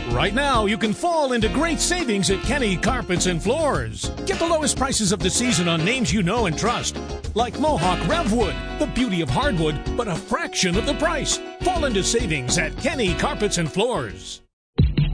Right now, you can fall into great savings at Kenny Carpets and Floors. Get the lowest prices of the season on names you know and trust. Like Mohawk Revwood, the beauty of hardwood, but a fraction of the price. Fall into savings at Kenny Carpets and Floors.